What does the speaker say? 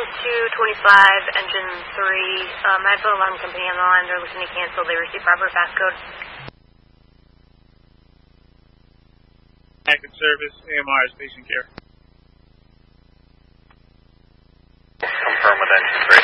225, engine 3. I have an alarm company on the line. They're looking to cancel. They received proper passcode. Active service, AMR is patient care. Confirm with engine 3.